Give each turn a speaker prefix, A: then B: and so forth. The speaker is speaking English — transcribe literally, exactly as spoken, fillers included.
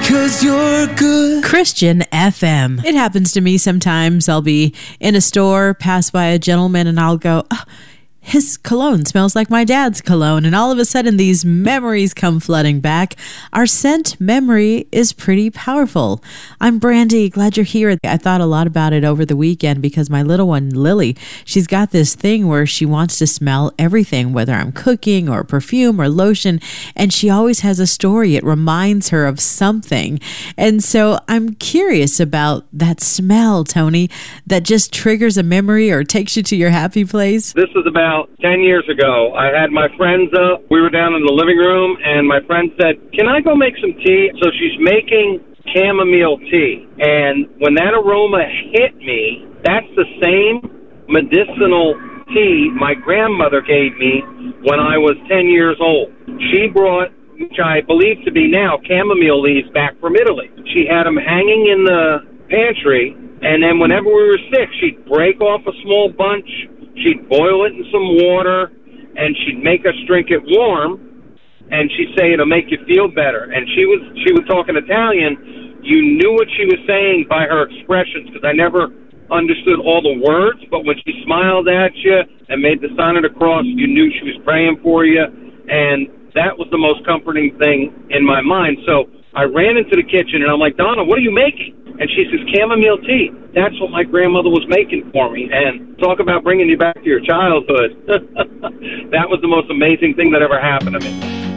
A: 'cause you're good.
B: Christian F M. It happens to me sometimes. I'll be in a store, pass by a gentleman, and I'll go, oh, his cologne smells like my dad's cologne. And all of a sudden, these memories come flooding back. Our scent memory is pretty powerful. I'm Brandy. Glad you're here. I thought a lot about it over the weekend because my little one, Lily, she's got this thing where she wants to smell everything, whether I'm cooking or perfume or lotion. And she always has a story. It reminds her of something. And so I'm curious about that smell, Tony, that just triggers a memory or takes you to your happy place.
C: This was about ten years ago. I had my friends up. We were down in the living room, and my friend said, can I go make some tea? So she's making chamomile tea. And when that aroma hit me, that's the same medicinal tea my grandmother gave me when I was ten years old. She brought, which I believe to be now, chamomile leaves back from Italy. She had them hanging in the pantry, and then whenever we were sick, she'd break off a small bunch. She'd boil it in some water, and she'd make us drink it warm, and she'd say it'll make you feel better. And she was she was talking Italian. You knew what she was saying by her expressions, because I never understood all the words, but when she smiled at you and made the sign of the cross, you knew she was praying for you, and that was the most comforting thing in my mind. So I ran into the kitchen, and I'm like, Donna, what are you making? And she says, chamomile tea. That's what my grandmother was making for me. And talk about bringing you back to your childhood. That was the most amazing thing that ever happened to me.